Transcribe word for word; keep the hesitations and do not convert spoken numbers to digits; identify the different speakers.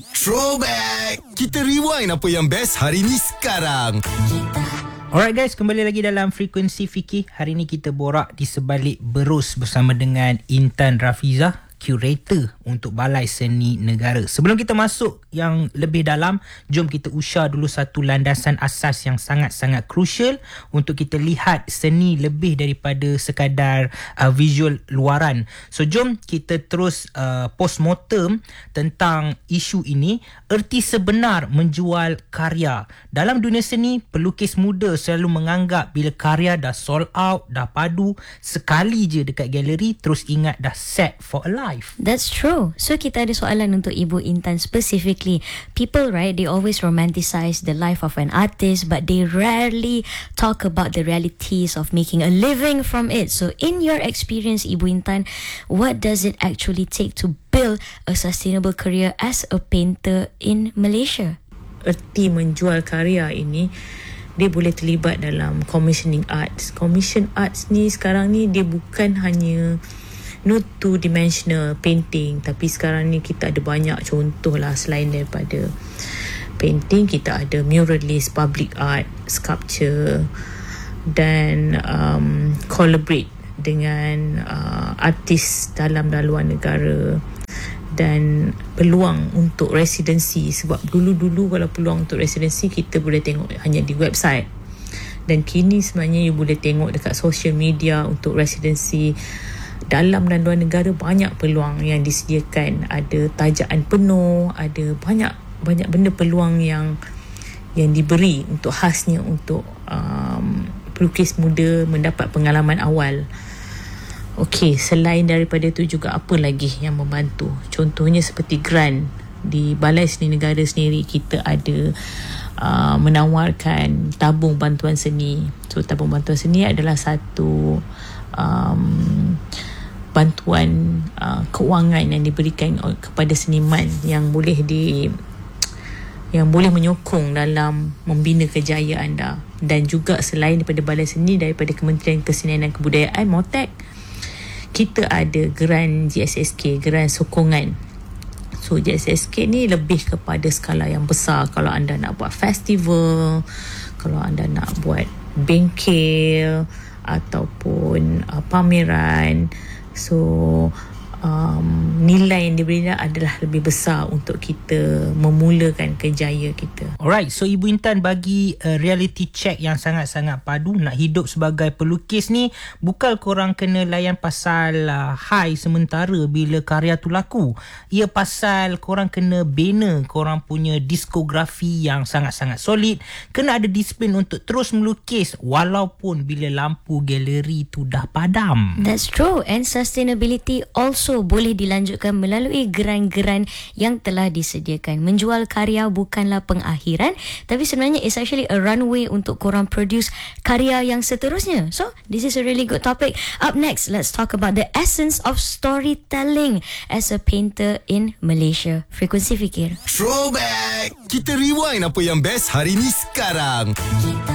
Speaker 1: Throwback. Kita rewind apa yang best hari ni sekarang.
Speaker 2: Alright guys, kembali lagi dalam Frekuensi Fikir. Hari ni kita borak di sebalik berus bersama dengan Intan Rafiza, curator untuk Balai Seni Negara. Sebelum kita masuk yang lebih dalam, jom kita usah dulu satu landasan asas yang sangat-sangat crucial untuk kita lihat seni lebih daripada sekadar uh, visual luaran. So jom kita terus uh, postmortem tentang isu ini, erti sebenar menjual karya. Dalam dunia seni, pelukis muda selalu menganggap bila karya dah sold out, dah padu, sekali je dekat galeri, terus ingat dah set for a life.
Speaker 3: That's true. So kita ada soalan untuk Ibu Intan specifically. People, right, they always romanticize the life of an artist, but they rarely talk about the realities of making a living from it. So in your experience, Ibu Intan, what does it actually take to build a sustainable career as a painter in Malaysia?
Speaker 4: Erti menjual karya ini, dia boleh terlibat dalam commissioning arts. Commission arts ni sekarang ni dia bukan hanya not two dimensional painting, tapi sekarang ni kita ada banyak contoh lah. Selain daripada painting, kita ada muralist, public art, sculpture, dan um, collaborate dengan uh, artis dalam dan luar negara. Dan peluang untuk residency, sebab dulu-dulu kalau peluang untuk residency kita boleh tengok hanya di website, dan kini sebenarnya you boleh tengok dekat social media untuk residency dalam dan luar negara. Banyak peluang yang disediakan, ada tajaan penuh, ada banyak banyak benda peluang yang yang diberi untuk khasnya untuk um, pelukis muda mendapat pengalaman awal. Okey, selain daripada itu juga apa lagi yang membantu? Contohnya seperti grant di Balai Seni Negara sendiri, kita ada uh, menawarkan tabung bantuan seni. So tabung bantuan seni adalah satu um, bantuan uh, keuangan yang diberikan kepada seniman yang boleh di yang boleh menyokong dalam membina kerjaya anda. Dan juga selain daripada Balai Seni, daripada Kementerian Kesenian dan Kebudayaan MOTEK, kita ada grant G S S K, grant sokongan. So G S S K ni lebih kepada skala yang besar. Kalau anda nak buat festival, kalau anda nak buat bengkel ataupun uh, pameran, so um, nilai yang diberi adalah lebih besar untuk kita memulakan kerjaya kita.
Speaker 2: Alright, so Ibu Intan bagi uh, reality check yang sangat-sangat padu. Nak hidup sebagai pelukis ni, bukan korang kena layan pasal uh, high sementara bila karya tu laku. Ia pasal korang kena bina korang punya diskografi yang sangat-sangat solid. Kena ada disiplin untuk terus melukis walaupun bila lampu galeri tu dah padam.
Speaker 3: That's true. And sustainability also boleh dilanjutkan melalui geran-geran yang telah disediakan. Menjual karya bukanlah pengakhiran, tapi sebenarnya it's actually a runway untuk korang produce karya yang seterusnya. So, this is a really good topic. Up next, let's talk about the essence of storytelling as a painter in Malaysia. Frekuensi Fikir.
Speaker 1: Throwback. Kita rewind apa yang best hari ni sekarang. Kita